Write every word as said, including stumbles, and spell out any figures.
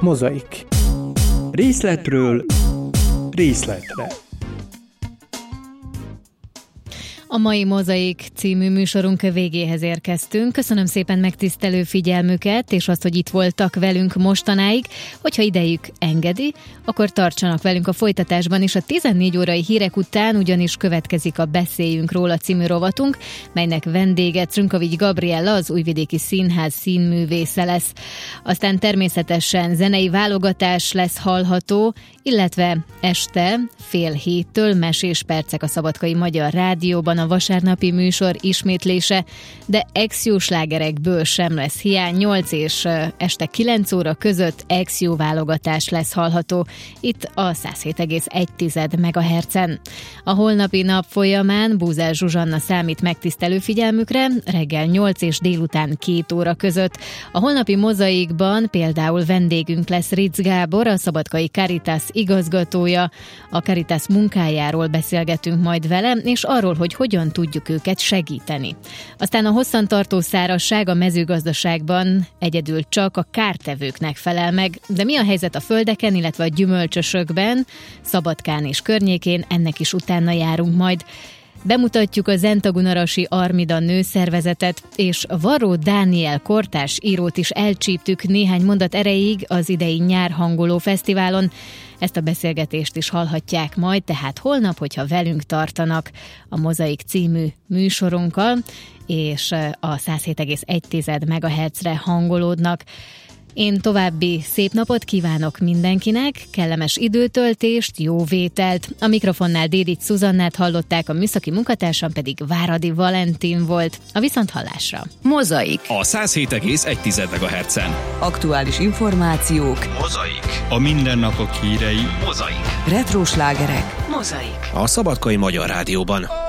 Mozaik. Részletről részletre. A mai Mozaik című műsorunk végéhez érkeztünk. Köszönöm szépen megtisztelő figyelmüket, és azt, hogy itt voltak velünk mostanáig. Hogyha idejük engedi, akkor tartsanak velünk a folytatásban is. A tizennégy órai hírek után ugyanis következik a Beszéljünk róla című rovatunk, melynek vendége Trnkovics Gabriella, az Újvidéki Színház színművésze lesz. Aztán természetesen zenei válogatás lesz hallható, illetve este fél héttől Mesés percek a Szabadkai Magyar Rádióban, a vasárnapi műsor ismétlése, de ex-jó slágerekből sem lesz hiány. nyolc és este kilenc óra között ex-jó válogatás lesz hallható itt a száz hét egész egy megahertzen. A holnapi nap folyamán Búzár Zsuzsanna számít megtisztelő figyelmükre reggel nyolc és délután két óra között. A holnapi Mozaikban például vendégünk lesz Ritz Gábor, a Szabadkai Caritas igazgatója. A Caritas munkájáról beszélgetünk majd vele, és arról, hogy hogyan tudjuk őket segíteni. Aztán a hosszantartó szárazság a mezőgazdaságban egyedül csak a kártevőknek felel meg, de mi a helyzet a földeken, illetve a gyümölcsösökben, Szabadkán és környékén, ennek is utána járunk majd. Bemutatjuk a Zentagunarasi Armida nőszervezetet, és Varró Dániel kortárs írót is elcsíptük néhány mondat erejéig az idei nyárhangoló fesztiválon. Ezt a beszélgetést is hallhatják majd, tehát holnap, hogyha velünk tartanak a Mozaik című műsorunkkal, és a száz hét egész egy megahertzre hangolódnak. Én további szép napot kívánok mindenkinek, kellemes időtöltést, jó vételt. A mikrofonnál Dédics Szuzannát hallották, a műszaki munkatársam pedig Váradi Valentin volt. A viszonthallásra. Mozaik. A száz hét egész egy megahertzen. Aktuális információk. Mozaik. A mindennapok hírei. Mozaik. Retro slágerek. Mozaik. A Szabadkai Magyar Rádióban.